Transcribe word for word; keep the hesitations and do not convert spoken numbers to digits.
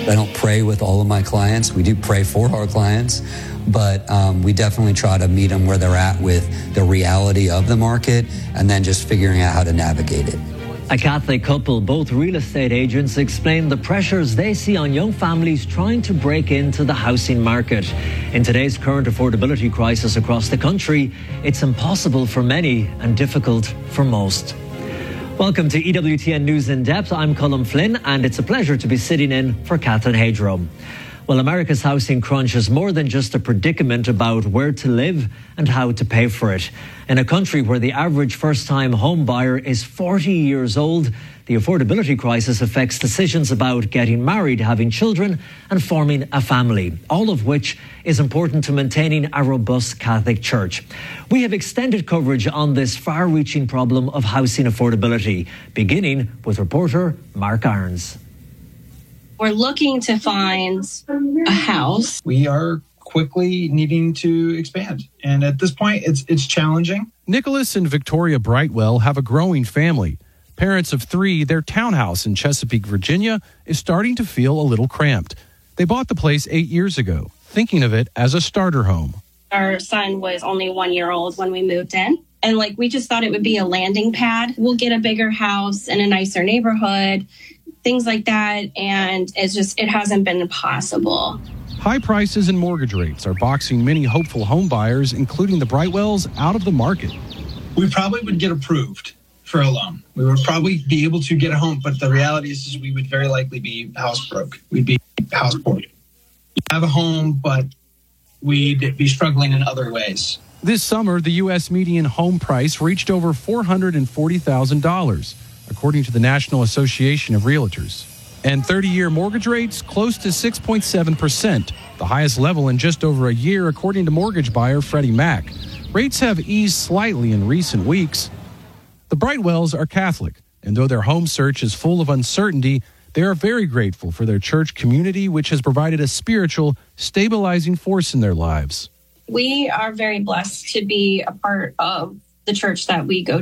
I don't pray with all of my clients. We do pray for our clients, but um, we definitely try to meet them where they're at with the reality of the market and then just figuring out how to navigate it. A Catholic couple, both real estate agents, explain the pressures they see on young families trying to break into the housing market. In today's current affordability crisis across the country, it's impossible for many and difficult for most. Welcome to E W T N News in Depth. I'm Colm Flynn, and it's a pleasure to be sitting in for Catherine Hadro. Well, America's housing crunch is more than just a predicament about where to live and how to pay for it. In a country where the average first-time home buyer is forty years old, the affordability crisis affects decisions about getting married, having children and forming a family, all of which is important to maintaining a robust Catholic Church. We have extended coverage on this far-reaching problem of housing affordability, beginning with reporter Mark Irons. We're looking to find a house. We are quickly needing to expand. And at this point, it's it's challenging. Nicholas and Victoria Brightwell have a growing family. Parents of three, their townhouse in Chesapeake, Virginia, is starting to feel a little cramped. They bought the place eight years ago, thinking of it as a starter home. Our son was only one year old when we moved in. And like, we just thought it would be a landing pad. We'll get a bigger house in a nicer neighborhood, things like that. And it's just, it hasn't been possible. High prices and mortgage rates are boxing many hopeful home buyers, including the Brightwells, out of the market. We probably would get approved for a loan. We would probably be able to get a home, but the reality is, is we would very likely be house broke. We'd be house poor. We'd have a home, but we'd be struggling in other ways. This summer, the U S median home price reached over four hundred forty thousand dollars, according to the National Association of Realtors. And thirty-year mortgage rates close to six point seven percent, the highest level in just over a year, according to mortgage buyer Freddie Mac. Rates have eased slightly in recent weeks. The Brightwells are Catholic, and though their home search is full of uncertainty, they are very grateful for their church community, which has provided a spiritual, stabilizing force in their lives. We are very blessed to be a part of the church that we go